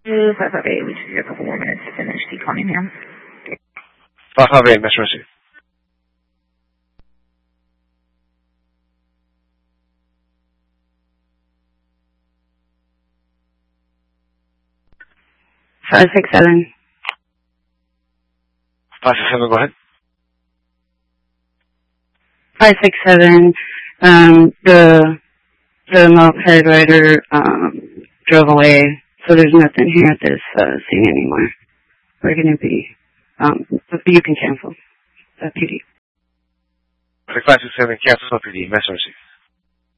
to 558, we just need a couple more minutes to finish declining here. 558, Mr. Receive. Five, 6, 7. 5, 6, 7, go ahead. 5, 6, 7. The moped rider drove away, so there's nothing here at this scene anymore. We're going to be, you can cancel. PD. 5, 6, 7, cancel PD. Message received.